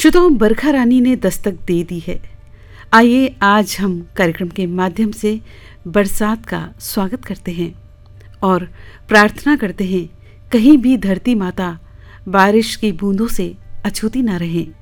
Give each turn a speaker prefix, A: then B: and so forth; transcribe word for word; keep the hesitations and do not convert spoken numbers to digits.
A: श्रोताओं, बरखा रानी ने दस्तक दे दी है। आइए आज हम कार्यक्रम के माध्यम से बरसात का स्वागत करते हैं और प्रार्थना करते हैं कहीं भी धरती माता बारिश की बूंदों से अछूती ना रहें।